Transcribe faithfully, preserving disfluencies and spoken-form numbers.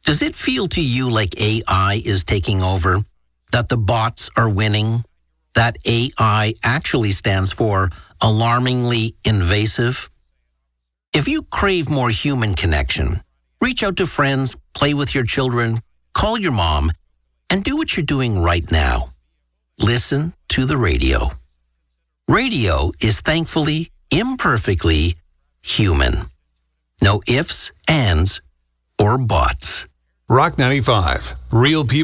Does it feel to you like A I is taking over? That the bots are winning? That A I actually stands for alarmingly invasive? If you crave more human connection, reach out to friends, play with your children, call your mom, and do what you're doing right now. Listen to the radio. Radio is thankfully, imperfectly human. No ifs, ands, or buts. Rock ninety-five. Real people.